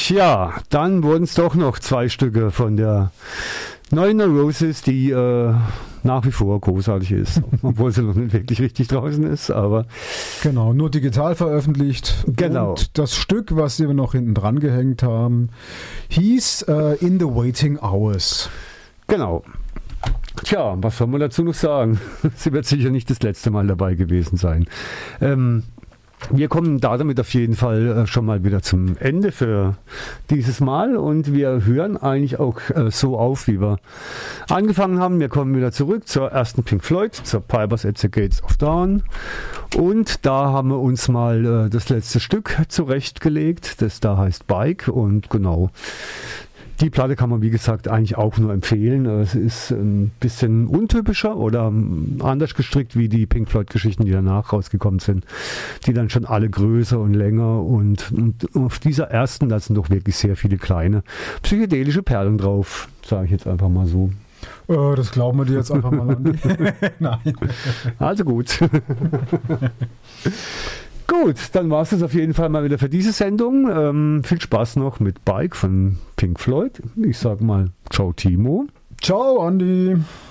Tja, dann wurden es doch noch 2 Stücke von der neuen Neurosis, die nach wie vor großartig ist, obwohl sie noch nicht wirklich richtig draußen ist, aber... Genau, nur digital veröffentlicht. Genau. Und das Stück, was wir noch hinten dran gehängt haben, hieß In the Waiting Hours. Genau. Tja, was soll man dazu noch sagen? Sie wird sicher nicht das letzte Mal dabei gewesen sein. Wir kommen damit auf jeden Fall schon mal wieder zum Ende für dieses Mal und wir hören eigentlich auch so auf, wie wir angefangen haben. Wir kommen wieder zurück zur ersten Pink Floyd, zur Pipers at the Gates of Dawn, und da haben wir uns mal das letzte Stück zurechtgelegt, das da heißt Bike, und genau. Die Platte kann man, wie gesagt, eigentlich auch nur empfehlen. Es ist ein bisschen untypischer oder anders gestrickt wie die Pink Floyd-Geschichten, die danach rausgekommen sind, die dann schon alle größer und länger, und auf dieser ersten, da sind doch wirklich sehr viele kleine psychedelische Perlen drauf, sage ich jetzt einfach mal so. Das glauben wir dir jetzt einfach mal an. Nein. Also gut. Gut, dann war es das auf jeden Fall mal wieder für diese Sendung. Viel Spaß noch mit Bike von Pink Floyd. Ich sag mal, ciao Timo. Ciao Andi.